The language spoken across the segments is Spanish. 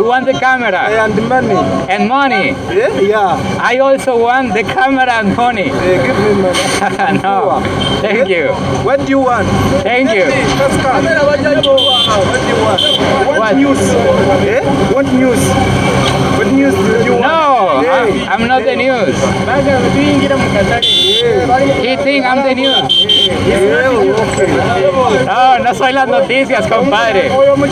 You want the camera And money. and money. Yeah. I also want the camera and money. Give me money. No, thank you. What do you want? Thank you. What do you want? What? News? What news? What news do you want? No, I'm not the news. He think I'm the news. No, no soy las noticias, compadre.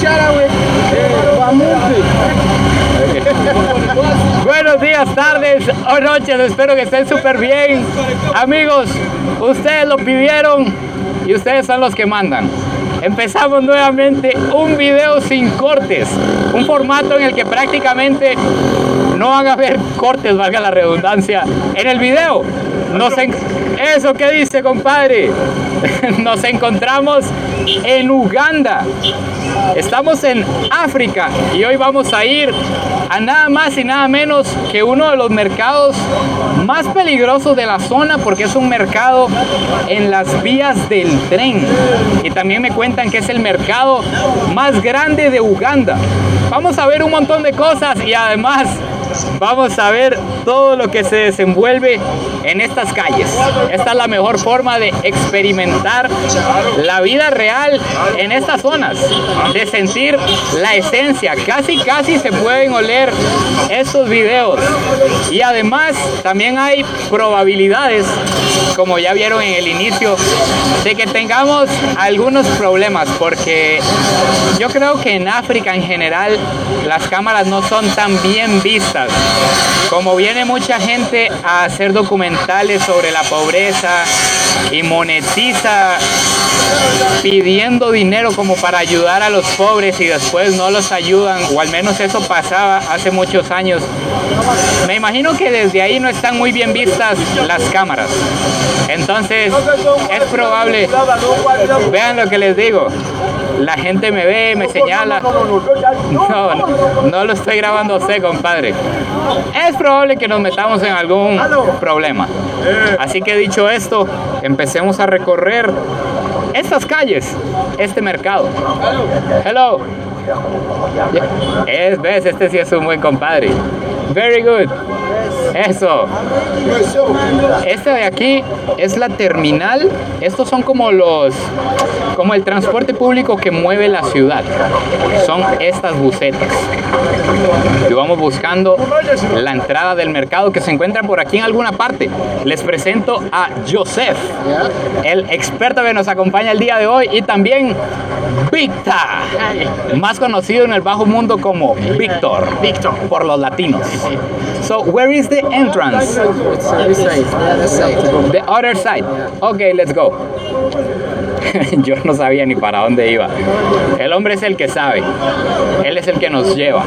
Buenos días, tardes o noches, espero que estén súper bien. Amigos, ustedes lo pidieron y ustedes son los que mandan. Empezamos nuevamente un video sin cortes, un formato en el que prácticamente no van a haber cortes, valga la redundancia, en el video. Eso que dice, compadre. Nos encontramos en Uganda. Estamos en África y hoy vamos a ir a nada más y nada menos que uno de los mercados más peligrosos de la zona, porque es un mercado en las vías del tren. Y también me cuentan que es el mercado más grande de Uganda. Vamos a ver un montón de cosas y además vamos a ver todo lo que se desenvuelve en estas calles. Esta es la mejor forma de experimentar la vida real en estas zonas, de sentir la esencia. Casi se pueden oler estos videos. Y además también hay probabilidades, como ya vieron en el inicio, de que tengamos algunos problemas, porque yo creo que en África en general las cámaras no son tan bien vistas. Como viene mucha gente a hacer documentales sobre la pobreza y monetiza pidiendo dinero como para ayudar a los pobres y después no los ayudan, o al menos eso pasaba hace muchos años. Me imagino que desde ahí no están muy bien vistas las cámaras. Entonces es probable, vean lo que les digo, la gente me ve, me señala. No lo estoy grabando a usted, compadre. Es probable que nos metamos en algún problema. Así que dicho esto, empecemos a recorrer estas calles, este mercado. Hello. ¿Ves? Este sí es un buen compadre. Very good. Eso. Este de aquí es la terminal. Estos son como el transporte público que mueve la ciudad. Son estas busetas. Y vamos buscando la entrada del mercado que se encuentra por aquí en alguna parte. Les presento a Joseph, el experto que nos acompaña el día de hoy, y también Victor, más conocido en el bajo mundo como Víctor por los latinos. So where is the entrance? It's this side. The other side. The other side. Okay, let's go. Yo no sabía ni para dónde iba. El hombre es el que sabe. Él es el que nos lleva.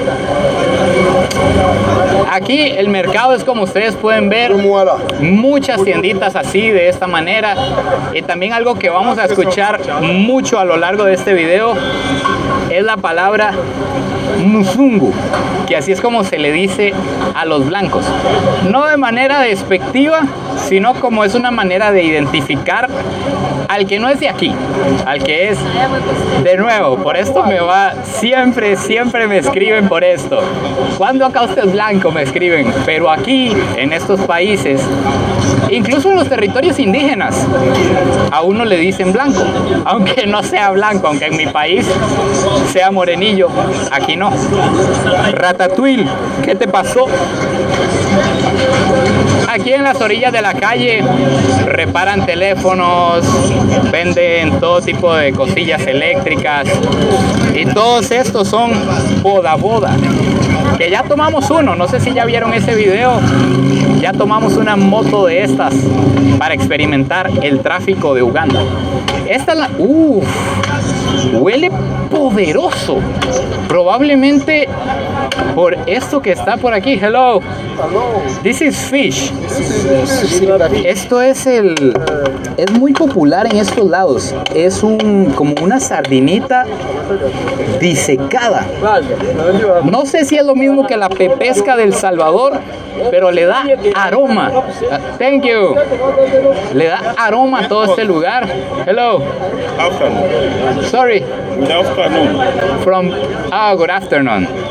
Aquí el mercado es, como ustedes pueden ver, muchas tienditas así de esta manera. Y también algo que vamos a escuchar mucho a lo largo de este video es la palabra Muzungu, que así es como se le dice a los blancos. No de manera despectiva, sino como es una manera de identificar al que no es de aquí, al que es de nuevo. Por esto me va, siempre me escriben por esto. ¿Cuándo acá usted es blanco? Me escriben. Pero aquí, en estos países, incluso en los territorios indígenas, a uno le dicen blanco, aunque no sea blanco, aunque en mi país sea morenillo, aquí no. Ratatouille, ¿qué te pasó? Aquí en las orillas de la calle reparan teléfonos, venden todo tipo de cosillas eléctricas, y todos estos son boda, que ya tomamos uno. No sé si ya vieron ese video. Ya tomamos una moto de estas para experimentar el tráfico de Uganda. Esta es la... huele poderoso. Probablemente por esto que está por aquí. Hello. This is fish. Esto es muy popular en estos lados. Es como una sardinita disecada. No sé si es lo mismo que la pepesca del Salvador, pero le da aroma. Thank you. Le da aroma a todo este lugar. Hello. Afternoon. Sorry. Good afternoon. Good afternoon.